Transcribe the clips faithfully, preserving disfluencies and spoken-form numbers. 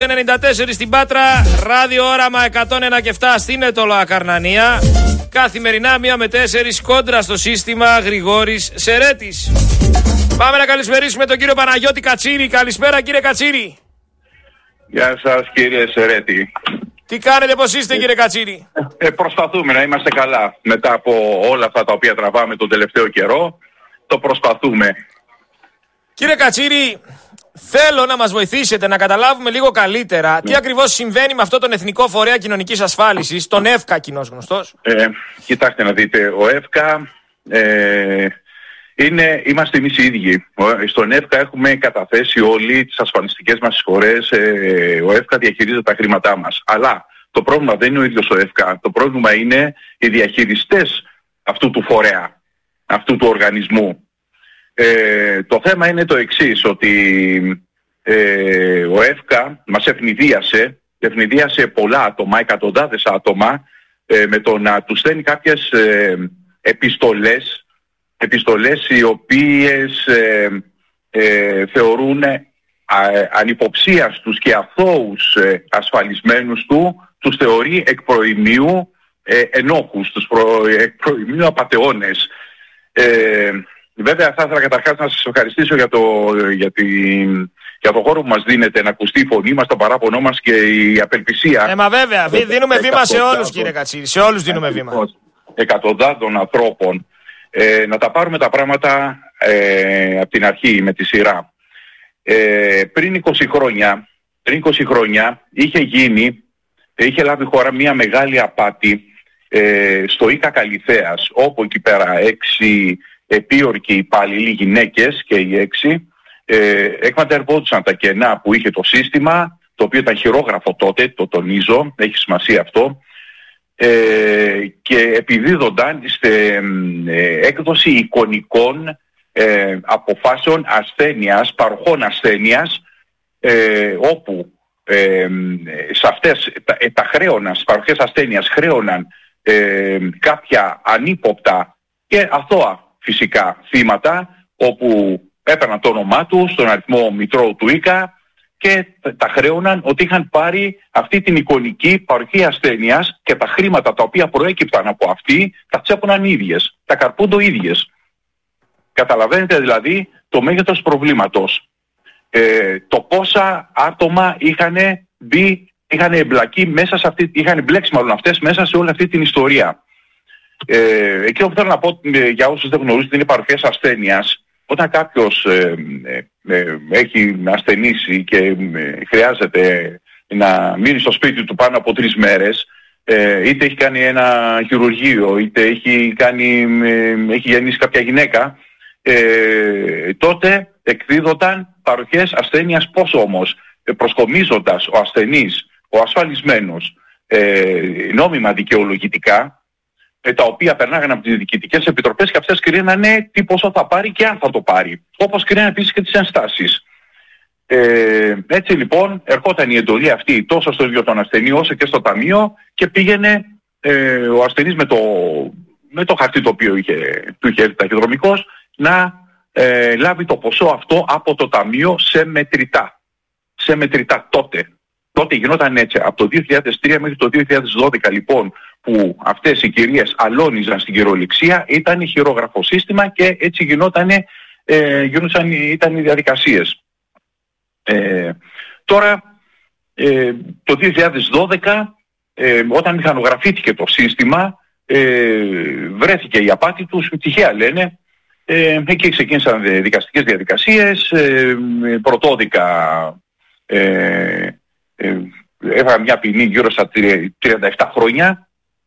ενενήντα τέσσερα στην Πάτρα, ράδιο όραμα εκατόν ένα και επτά στην Ετωλοα Καρνανία. Καθημερινά μία με τέσσερις κόντρα στο σύστημα Γρηγόρης Σερέτης. Πάμε να καλησπερίσουμε τον κύριο Παναγιώτη Κατσίρη. Καλησπέρα κύριε Κατσίρη. Γεια σας κύριε Σερέτη. Τι κάνετε, πώς είστε κύριε Κατσίρη? Ε, προσπαθούμε να είμαστε καλά. Μετά από όλα αυτά τα οποία τραβάμε τον τελευταίο καιρό, το προσπαθούμε. Κύριε Κατσίρη, θέλω να μας βοηθήσετε να καταλάβουμε λίγο καλύτερα ναι. τι ακριβώς συμβαίνει με αυτό τον Εθνικό Φορέα Κοινωνικής Ασφάλισης, τον ΕΦΚΑ κοινώς γνωστός. Ε, κοιτάξτε να δείτε, ο ΕΦΚΑ ε, είναι, είμαστε εμείς οι ίδιοι. Στον ΕΦΚΑ έχουμε καταθέσει όλοι τις ασφαλιστικές μας εισφορές, ε, ο ΕΦΚΑ διαχειρίζεται τα χρήματά μας. Αλλά το πρόβλημα δεν είναι ο ίδιος ο ΕΦΚΑ, το πρόβλημα είναι οι διαχειριστές αυτού του φορέα, αυτού του οργανισμού. Ε, το θέμα είναι το εξής, ότι ε, ο ΕΦΚΑ μας ευνηδίασε, ευνηδίασε πολλά άτομα, εκατοντάδες άτομα, ε, με το να τους στέλνει κάποιες ε, επιστολές, επιστολές οι οποίες ε, ε, θεωρούν ε, ανυποψίαστους και αθώους ε, ασφαλισμένους του, τους θεωρεί εκ προημίου ε, ενόχους, τους προ, εκ προημίου απατεώνες. Ε, Βέβαια θα ήθελα καταρχάς να σας ευχαριστήσω για το, για, την, για το χώρο που μας δίνετε να ακουστεί η φωνή μας, το παράπονό μας και η απελπισία. Ε, μα βέβαια, δι, δίνουμε βήμα σε όλους κύριε Κατσίρη, σε όλους δίνουμε βήμα. Εκατοντάδων ανθρώπων. Ε, να τα πάρουμε τα πράγματα ε, από την αρχή με τη σειρά. Ε, πριν είκοσι χρόνια, πριν είκοσι χρόνια είχε γίνει, είχε λάβει χώρα μια μεγάλη απάτη ε, στο ΙΚΑ Καλυθέας, όπου εκεί πέρα έξι επίορκοι υπάλληλοι, γυναίκες και οι έξι, ε, εκμεταλλευόντουσαν τα κενά που είχε το σύστημα, το οποίο ήταν χειρόγραφο τότε, το τονίζω, έχει σημασία αυτό, ε, και επιδίδονταν σε ε, έκδοση εικονικών ε, αποφάσεων ασθένειας, παροχών ασθένειας, ε, όπου ε, σε αυτές τα, ε, τα χρέωναν, στις παροχές ασθένειας χρέωναν ε, κάποια ανύποπτα και αθώα φυσικά θύματα, όπου έπαιρναν το όνομά τους, τον αριθμό μητρώου του ΙΚΑ και τα χρέωναν ότι είχαν πάρει αυτή την εικονική παροχή ασθένειας και τα χρήματα τα οποία προέκυπταν από αυτή τα τσέπωναν οι ίδιες, τα καρπούντο ίδιες. Καταλαβαίνετε δηλαδή το μέγεθος του προβλήματος. Ε, το πόσα άτομα είχαν μπει, είχαν εμπλακεί μέσα σε αυτή, είχαν μπλέξει μάλλον αυτές μέσα σε όλη αυτή την ιστορία. Ε, εκείνο που θέλω να πω ε, για όσους δεν γνωρίζετε είναι παροχές ασθένειας. Όταν κάποιος ε, ε, ε, έχει ασθενήσει και ε, χρειάζεται να μείνει στο σπίτι του πάνω από τρεις μέρες, ε, είτε έχει κάνει ένα χειρουργείο, είτε έχει, κάνει, ε, έχει γεννήσει κάποια γυναίκα, ε, τότε εκδίδονταν παροχές ασθένειας. Πώς όμως? Ε, προσκομίζοντας ο ασθενής, ο ασφαλισμένος, ε, νόμιμα δικαιολογητικά, τα οποία περνάγανε από τις διοικητικές επιτροπές και αυτές κρίνανε τι πόσο θα πάρει και αν θα το πάρει. Όπως κρίνανε επίσης και τις ενστάσεις. Ε, έτσι λοιπόν ερχόταν η εντολή αυτή τόσο στο ίδιο τον ασθενή όσο και στο ταμείο και πήγαινε ε, ο ασθενής με το, με το χαρτί το οποίο είχε, του είχε έρθει ταχυδρομικός να ε, λάβει το ποσό αυτό από το ταμείο σε μετρητά. Σε μετρητά τότε. Τότε γινόταν έτσι. Από το δύο χιλιάδες τρία μέχρι το δύο χιλιάδες δώδεκα λοιπόν, που αυτές οι κυρίες αλώνιζαν στην κυριολεξία, ήταν χειρόγραφο σύστημα και έτσι γινότανε, ε, γινόταν, ήταν οι διαδικασίες. Ε, τώρα, ε, το δύο χιλιάδες δώδεκα, ε, όταν μηχανογραφήθηκε το σύστημα, ε, βρέθηκε η απάτη τους, τυχαία λένε, ε, εκεί ξεκίνησαν δικαστικές διαδικασίες, ε, πρωτόδικα ε, ε, έφαγα μια ποινή γύρω στα τριάντα επτά χρόνια.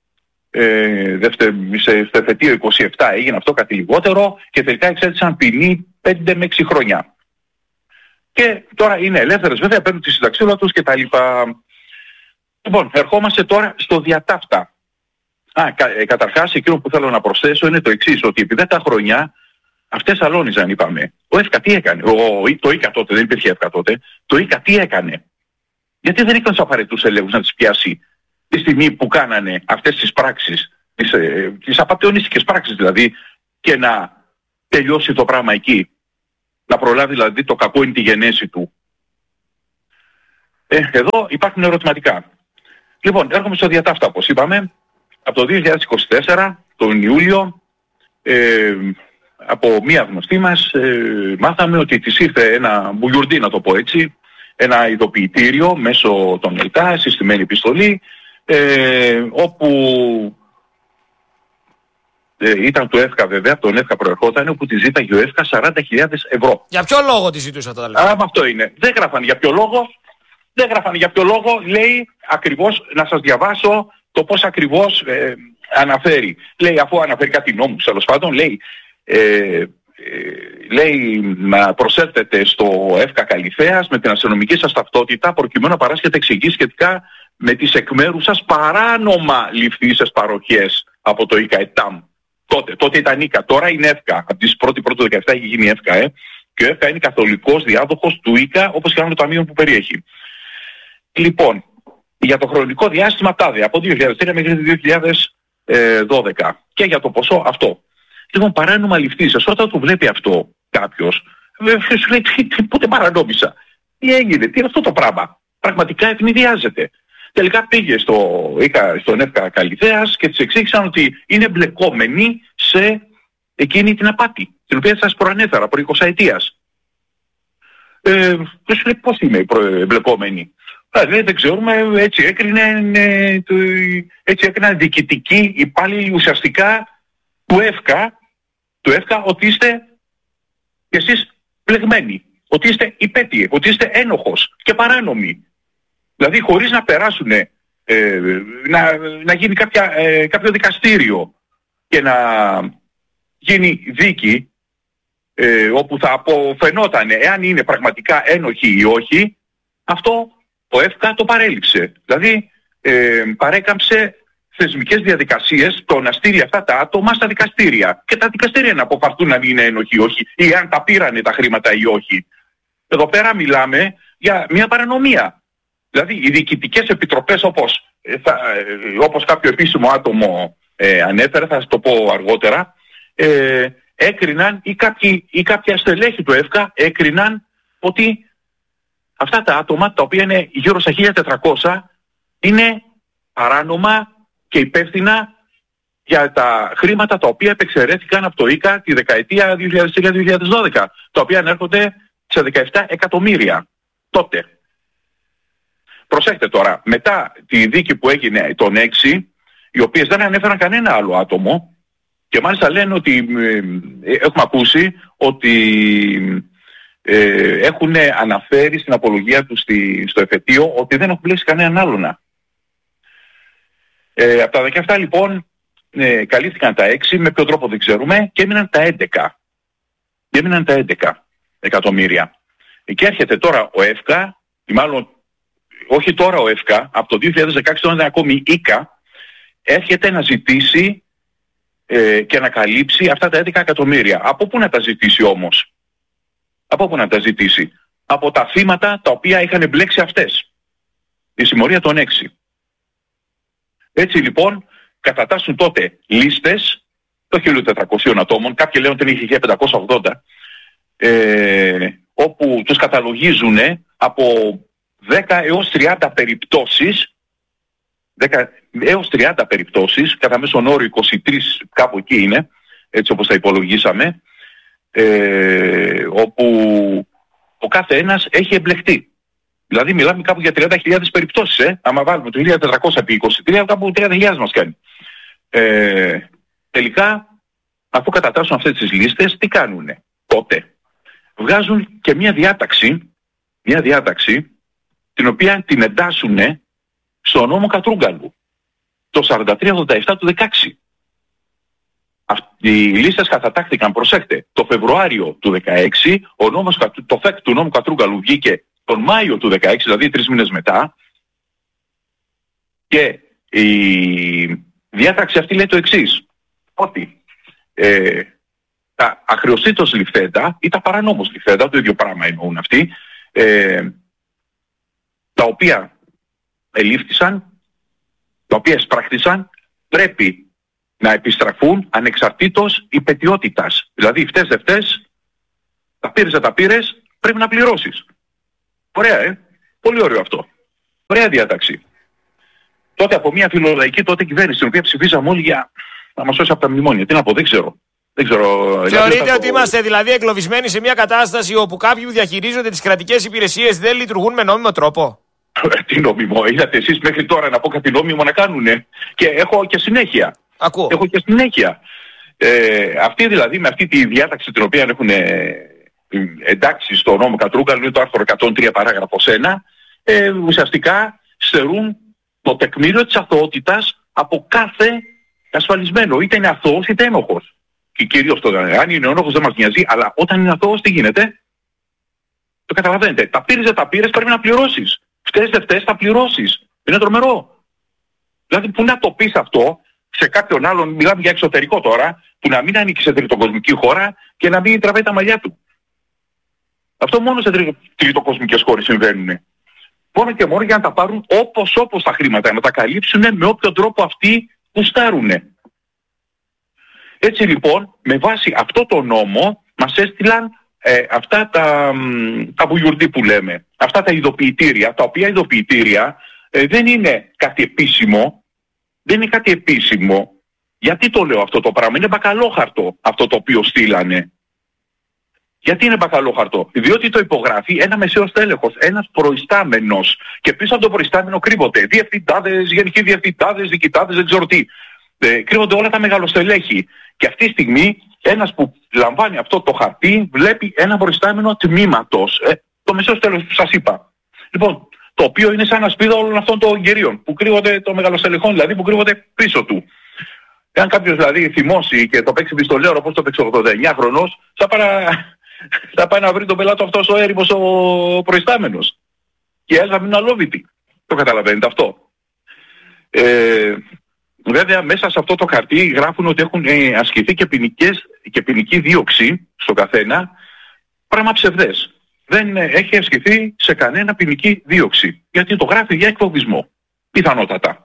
Ε, σε εφετείο είκοσι επτά έγινε αυτό, κάτι λιγότερο, και τελικά εξέτησαν ποινή πέντε με έξι χρόνια. Και τώρα είναι ελεύθερες βέβαια, παίρνουν τη συνταξιόλα τους κτλ. Λοιπόν, ερχόμαστε τώρα στο διατάφτα. Α, κα, ε, καταρχάς εκείνο που θέλω να προσθέσω είναι το εξής, ότι επί δέκα χρόνια αυτές αλώνιζαν, είπαμε. Ο ΕΦΚΑ τι έκανε? Ο, το ΙΚΑ τότε, δεν υπήρχε ΕΦΚΑ τότε. Το ΙΚΑ τι έκανε? Γιατί δεν έκανε τους απαραίτητους ελέγχους να τις πιάσει τη στιγμή που κάνανε αυτές τις πράξεις, τις, ε, τις απατεωνίστικες πράξεις δηλαδή, και να τελειώσει το πράγμα εκεί. Να προλάβει δηλαδή το κακό είναι τη γενέση του. Ε, εδώ υπάρχουν ερωτηματικά. Λοιπόν, έρχομαι στο διατάφτα, όπως είπαμε, από το δύο χιλιάδες είκοσι τέσσερα, τον Ιούλιο, ε, από μία γνωστή μας, ε, μάθαμε ότι της ήρθε ένα μπουγιουρντί, να το πω έτσι, ένα ειδοποιητήριο μέσω των ΕΛΤΑ, συστημένη επιστολή, ε, όπου ε, ήταν του ΕΦΚΑ βέβαια, από τον ΕΦΚΑ προερχόταν, όπου τη ζήταγε ο ΕΦΚΑ σαράντα χιλιάδες ευρώ. Για ποιο λόγο τη ζητούσε αυτά τα λεφτά? Α, αυτό είναι. Δεν γράφαν για ποιο λόγο. Δεν γράφανε για ποιο λόγο, λέει ακριβώς, να σας διαβάσω το πώς ακριβώς ε, αναφέρει. Λέει, αφού αναφέρει κάτι νόμους, τέλος πάντων, λέει, ε, ε, λέει να προσέλθετε στο ΕΦΚΑ Καλυθέας με την αστυνομική σας ταυτότητα προκειμένου να παράσχετε εξηγήσεις σχετικά με τις εκ μέρους σας παράνομα ληφθήσεις παροχές από το ΙΚΑ-ΕΤΑΜ. Τότε, τότε ήταν ΙΚΑ, τώρα είναι ΕΦΚΑ. Από τις πρώτη πρώτη δεκαεπτά έχει γίνει ΕΦΚΑ, ε. Και ο ΕΦΚΑ είναι καθολικός διάδοχος του ΙΚΑ, όπως και άλλο το ταμείο που περιέχει. Λοιπόν, για το χρονικό διάστημα τάδε, από δύο χιλιάδες τρία μέχρι δύο χιλιάδες δώδεκα, και για το ποσό αυτό. Λοιπόν, παράνομα ληφθήσεις, όταν το βλέπει αυτό κάποιος, σου λέει, πότε παρανόμησα, τι έγινε, τι είναι αυτό το πράγμα, πραγματικά ευνηδιάζεται. Τελικά πήγε στο, στον ΕΦΚΑ Καλυθέας και της εξήγησαν ότι είναι μπλεκόμενοι σε εκείνη την απάτη, την οποία σας προανέφερα, προ εικοσαετίας. Ε, και σου λέει, πώς είμαι μπλεκόμενοι. Δηλαδή δεν ξέρουμε, έτσι έκρινε, ε, το, έτσι έκριναν διοικητικοί υπάλληλοι ουσιαστικά του ΕΦΚΑ, του ΕΦΚΑ ότι είστε και εσείς πλεγμένοι, ότι είστε υπέτειοι, ότι είστε ένοχος και παράνομοι. Δηλαδή χωρίς να περάσουν, ε, να, να γίνει κάποια, ε, κάποιο δικαστήριο και να γίνει δίκη ε, όπου θα αποφαινόταν εάν είναι πραγματικά ένοχοι ή όχι, αυτό ο ΕΦΚΑ το παρέλειψε. Δηλαδή ε, παρέκαμψε θεσμικές διαδικασίες το να στείλει αυτά τα άτομα στα δικαστήρια. Και τα δικαστήρια να αποφαρθούν αν είναι ένοχοι ή όχι, ή αν τα πήρανε τα χρήματα ή όχι. Εδώ πέρα μιλάμε για μια παρανομία. Δηλαδή οι διοικητικές επιτροπές, όπως, ε, θα, ε, όπως κάποιο επίσημο άτομο ε, ανέφερε, θα σας το πω αργότερα, ε, έκριναν ή, κάποιοι, ή κάποια στελέχη του ΕΦΚΑ έκριναν ότι αυτά τα άτομα, τα οποία είναι γύρω στα χίλια τετρακόσια, είναι παράνομα και υπεύθυνα για τα χρήματα τα οποία επεξαιρέθηκαν από το ΙΚΑ τη δεκαετία δύο χιλιάδες τρία με δύο χιλιάδες δώδεκα, τα οποία ανέρχονται σε δεκαεπτά εκατομμύρια τότε. Προσέχτε τώρα, μετά τη δίκη που έγινε τον έξι, οι οποίες δεν ανέφεραν κανένα άλλο άτομο, και μάλιστα λένε ότι, ε, έχουμε ακούσει ότι ε, έχουν αναφέρει στην απολογία τους στη, στο εφετείο ότι δεν έχουν πλέξει κανέναν άλλον. Ε, από τα δεκαεπτά λοιπόν ε, καλύφθηκαν τα έξι, με ποιο τρόπο δεν ξέρουμε, και έμειναν τα έντεκα. Και έμειναν τα έντεκα εκατομμύρια. Και έρχεται τώρα ο ΕΦΚΑ, ή μάλλον όχι τώρα ο ΕΦΚΑ, από το δύο χιλιάδες δεκαέξι όταν ήταν ακόμη ΙΚΑ, έρχεται να ζητήσει ε, και να καλύψει αυτά τα έντεκα εκατομμύρια. Από πού να τα ζητήσει όμως? Από πού να τα ζητήσει? Από τα θύματα τα οποία είχαν μπλέξει αυτές. Η συμμορία των έξι. Έτσι λοιπόν κατατάσσουν τότε λίστες των χίλια τετρακοσίων ατόμων, κάποιοι λένε ότι είναι χίλια πεντακόσια ογδόντα, ε, όπου τους καταλογίζουν από δέκα έως τριάντα περιπτώσεις, δέκα έως τριάντα περιπτώσεις, κατά μέσον όρο είκοσι τρεις, κάπου εκεί είναι, έτσι όπως τα υπολογίσαμε, ε, όπου ο κάθε ένας έχει εμπλεχτεί. Δηλαδή μιλάμε κάπου για τριάντα χιλιάδες περιπτώσεις, ε. Άμα βάλουμε το χίλια τετρακόσια επί είκοσι τρία, κάπου τριάντα χιλιάδες μας κάνει. Ε, τελικά, αφού κατατάσσουν αυτές τις λίστες, τι κάνουνε? Τότε βγάζουν και μια διάταξη, μια διάταξη, την οποία την εντάσσουνε στο νόμο Κατρούγκαλου, το σαράντα τρία ογδόντα επτά του δεκαέξι. Οι λίστες κατατάχθηκαν, προσέχτε, το Φεβρουάριο του δεκαέξι, ο νόμος, το ΦΕΚ του νόμου Κατρούγκαλου βγήκε τον Μάιο του δεκαέξι, δηλαδή τρεις μήνες μετά, και η διάταξη αυτή λέει το εξής, ότι ε, τα αχρεωστήτως ληφθέντα ή τα παρανόμως ληφθέντα, το ίδιο πράγμα εννοούν αυτοί, ε, τα οποία ελήφθησαν, τα οποία εσπράχθησαν, πρέπει να επιστραφούν ανεξαρτήτως υπαιτιότητας. Δηλαδή φταίς δεν φταίς, τα πήρες δεν τα πήρες, πρέπει να πληρώσεις. Ωραία, ε. Πολύ ωραίο αυτό. Ωραία διάταξη. Τότε από μια φιλολαϊκή τότε κυβέρνηση, την οποία ψηφίσαμε όλοι για να μας σώσει από τα μνημόνια. Τι να πω, δεν ξέρω. Δεν ξέρω. Θεωρείτε δηλαδή, ότι το... είμαστε δηλαδή εγκλωβισμένοι σε μια κατάσταση όπου κάποιοι που διαχειρίζονται τις κρατικές υπηρεσίες δεν λειτουργούν με νόμιμο τρόπο? Τι νόμιμο, είδατε εσείς μέχρι τώρα να πω κάτι νόμιμο να κάνουνε? Και έχω και συνέχεια. Ακούω. Έχω και συνέχεια. Ε, αυτοί δηλαδή με αυτή τη διάταξη την οποία έχουν ε, εντάξει στο νόμο Κατρούγκαλου, είναι το άρθρο εκατόν τρία παράγραφος ένα, ε, ουσιαστικά στερούν το τεκμήριο της αθωότητας από κάθε ασφαλισμένο, είτε είναι αθώος είτε ένοχος. Και κυρίως το αν είναι ένοχος δεν μας νοιάζει, αλλά όταν είναι αθώος τι γίνεται? Το καταλαβαίνετε. Τα πήρες δεν τα πήρες, πρέπει να πληρώσεις. Φταίς δεν φταίς, θα πληρώσεις. Είναι τρομερό. Δηλαδή που να το πεις αυτό σε κάποιον άλλον, μιλάμε για εξωτερικό τώρα, που να μην ανήκει σε τριτοκοσμική χώρα και να μην τραβάει τα μαλλιά του. Αυτό μόνο σε τριτοκοσμικές χώρες συμβαίνουν. Μόνο και μόνο για να τα πάρουν όπως όπως τα χρήματα, να τα καλύψουν με όποιο τρόπο αυτοί γουστάρουν. Έτσι λοιπόν, με βάση αυτό το νόμο, μας έστειλαν ε, αυτά τα, τα βουλιουρδί που λέμε, αυτά τα ειδοποιητήρια, τα οποία ειδοποιητήρια ε, δεν είναι κάτι επίσημο, δεν είναι κάτι επίσημο. Γιατί το λέω αυτό το πράγμα? Είναι μπακαλόχαρτο αυτό το οποίο στείλανε. Γιατί είναι μπακαλόχαρτο? Διότι το υπογράφει ένα μεσαίος τέλεχος, ένας προϊστάμενος. Και πίσω από το προϊστάμενο κρύβονται διευθυντάδες, γενικοί διευθυντάδες, διοικητάδες, δεν ξέρω τι. Ε, κρύβονται όλα τα μεγαλοστελέχη. Και αυτή τη στιγμή ένας που λαμβάνει αυτό το χαρτί βλέπει ένα προϊστάμενο τμήματος. Ε, το μεσαίος τέλεχος που σας είπα. Λοιπόν, το οποίο είναι σαν ασπίδα όλων αυτών των κυρίων που κρύβονται, των μεγαλοστελεχών δηλαδή, που κρύβονται πίσω του. Εάν κάποιος δηλαδή θυμώσει και το παίξει πιστολέρο όπως το παίξει ο ογδόντα εννιά χρονός, θα πάει, θα πάει να βρει τον πελάτο αυτός ο έρημος ο προϊστάμενος. Και άλλοι θα μείνουν αλόβητοι. Το καταλαβαίνετε αυτό? Ε, βέβαια μέσα σε αυτό το χαρτί γράφουν ότι έχουν ε, ασκηθεί και, ποινικές, και ποινική δίωξη στο καθένα. Πράγμα ψευδές. Δεν ε, έχει ασκηθεί σε κανένα ποινική δίωξη. Γιατί το γράφει για εκφοβισμό. Πιθανότατα.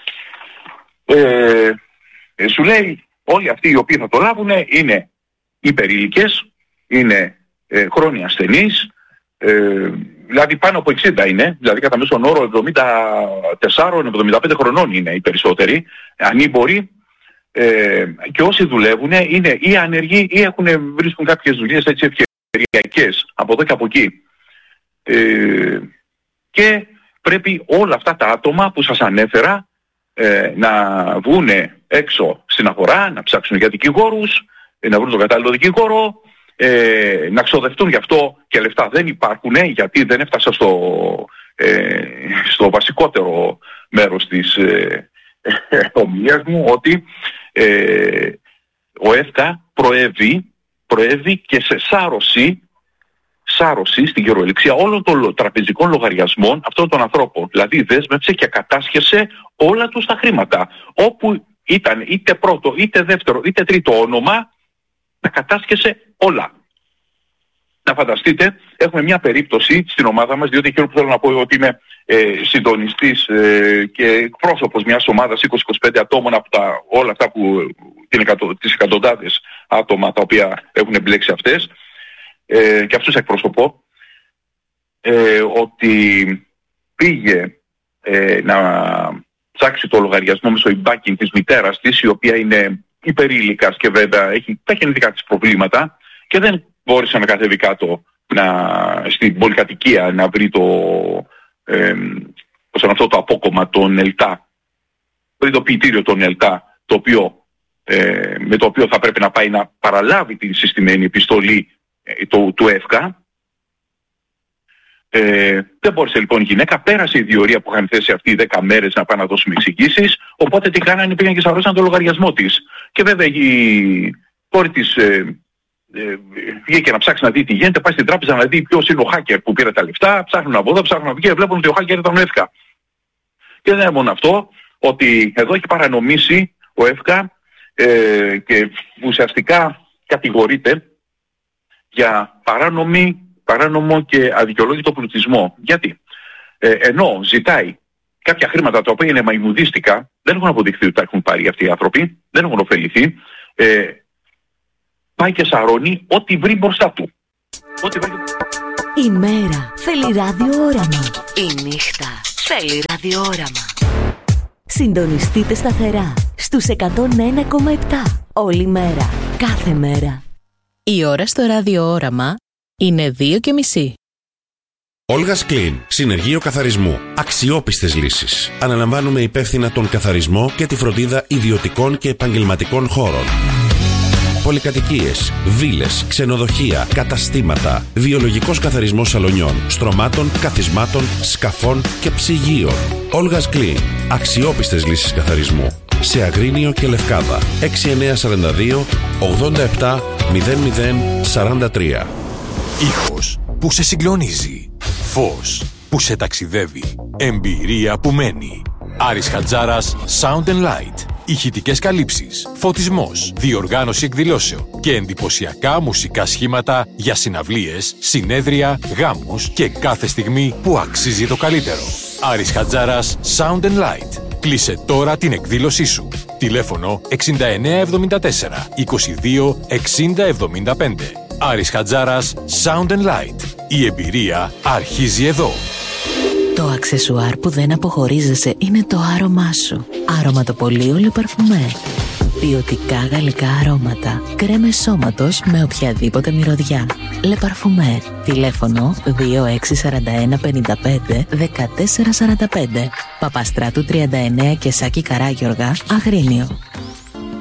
Ε, ε, σου λέει όλοι αυτοί οι οποίοι θα το λάβουν είναι υπερήλικες, είναι ε, χρόνια ασθενείς, ε, δηλαδή πάνω από εξήντα είναι, δηλαδή κατά μέσον όρο εβδομήντα τέσσερα με εβδομήντα πέντε χρονών είναι οι περισσότεροι, ανήμποροι, ε, και όσοι δουλεύουν είναι ή άνεργοι ή έχουν, βρίσκουν κάποιες δουλειές έτσι ευκαιριακές από εδώ και από εκεί. Ε, και πρέπει όλα αυτά τα άτομα που σας ανέφερα ε, να βγουν έξω στην αγορά, να ψάξουν για δικηγόρους, να βρουν τον κατάλληλο δικηγόρο, ε, να ξοδευτούν γι' αυτό και λεφτά δεν υπάρχουν, γιατί δεν έφτασα στο, ε, στο βασικότερο μέρος της ε, ε, ομιλίας μου, ότι ε, ο ΕΦΚΑ προέβη, προέβη και σε σάρωση, σάρωση στην κυριολεξία όλων των τραπεζικών λογαριασμών αυτών των ανθρώπων. Δηλαδή δέσμευσε και κατάσχεσε όλα τους τα χρήματα. Όπου ήταν είτε πρώτο, είτε δεύτερο, είτε τρίτο όνομα, τα κατάσχεσε όλα. Να φανταστείτε, έχουμε μια περίπτωση στην ομάδα μας, διότι εκείνο που θέλω να πω ότι είμαι ε, συντονιστής ε, και εκπρόσωπος μιας ομάδας είκοσι με είκοσι πέντε ατόμων από τα, όλα αυτά που είναι εκατο, τις εκατοντάδες άτομα τα οποία έχουν εμπλέξει αυτές, ε, και αυτούς εκπροσωπώ, ε, ότι πήγε ε, να ψάξει το λογαριασμό μέσω e-banking της μητέρας της, η οποία είναι υπερήλικας και βέβαια έχει τα γεννητικά της προβλήματα και δεν μπόρεσε να κατέβει κάτω να, στην πολυκατοικία να βρει το, ε, αυτό το απόκομμα των ΕΛΤΑ, το ειδοποιητήριο των ΕΛΤΑ, το οποίο, ε, με το οποίο θα πρέπει να πάει να παραλάβει την συστημένη επιστολή ε, το, του ΕΦΚΑ. Ε, δεν μπόρεσε λοιπόν η γυναίκα, πέρασε η διορία που είχαν θέσει αυτοί οι δέκα μέρες να πάνε να δώσουμε εξηγήσεις, οπότε τι κάνανε, πήγαν και σαρώσαν το λογαριασμό της. Και βέβαια η κόρη της ε, ε, βγήκε να ψάξει να δει τι γίνεται, πάει στην τράπεζα να δει ποιος είναι ο hacker που πήρε τα λεφτά, ψάχνουν από εδώ, ψάχνουν από εκεί και βλέπουν ότι ο hacker ήταν ο ΕΦΚΑ. Και δεν είναι μόνο αυτό, ότι εδώ έχει παρανομήσει ο ΕΦΚΑ ε, και ουσιαστικά κατηγορείται για παράνομη παράνομο και αδικαιολόγητο πλουτισμό. Γιατί? Ε, ενώ ζητάει κάποια χρήματα τα οποία είναι μαϊμουδίστικα, δεν έχουν αποδειχθεί ότι τα έχουν πάρει αυτοί οι άνθρωποι, δεν έχουν ωφεληθεί, ε, πάει και σαρώνει ό,τι βρει μπροστά του. Ό,τι βρει... Η μέρα θέλει ραδιόραμα. Η νύχτα θέλει ραδιόραμα. Συντονιστείτε σταθερά στους εκατόν ένα κόμμα επτά όλη μέρα, κάθε μέρα. Η ώρα στο ραδιόραμα είναι δύο και μισή. Όλγας Κλίν, συνεργείο καθαρισμού. Αξιόπιστες λύσεις. Αναλαμβάνουμε υπεύθυνα τον καθαρισμό και τη φροντίδα ιδιωτικών και επαγγελματικών χώρων. Πολυκατοικίες, βίλες, ξενοδοχεία, καταστήματα, βιολογικός καθαρισμός σαλονιών, στρωμάτων, καθισμάτων, σκαφών και ψυγείων. Όλγας Κλίν, αξιόπιστες λύσεις καθαρισμού. Σε Αγρίνιο και Λευκάδα. έξι εννιά τέσσερα δύο ογδόντα επτά μηδέν μηδέν σαράντα τρία. Ήχος που σε συγκλονίζει. Φως που σε ταξιδεύει. Εμπειρία που μένει. Άρης Χατζάρας Sound and Light. Ηχητικές καλύψεις, φωτισμός, διοργάνωση εκδηλώσεων και εντυπωσιακά μουσικά σχήματα για συναυλίες, συνέδρια, γάμους και κάθε στιγμή που αξίζει το καλύτερο. Άρης Χατζάρας Sound and Light. Κλείσε τώρα την εκδήλωσή σου. Τηλέφωνο εξήντα εννέα εβδομήντα τέσσερα είκοσι δύο εξήντα εβδομήντα πέντε. Άρης Χατζάρας Sound and Light. Η εμπειρία αρχίζει εδώ. Το αξεσουάρ που δεν αποχωρίζεσαι είναι το άρωμά σου. Αρωματοπολείο Le Parfumé. Ποιοτικά γαλλικά αρώματα. Κρέμες σώματος με οποιαδήποτε μυρωδιά. Le Parfumé. Τηλέφωνο δύο έξι τέσσερα ένα πέντε πέντε ένα τέσσερα τέσσερα πέντε. Παπαστράτου τριάντα εννέα και Σάκη Καράγιοργα, Αγρίνιο.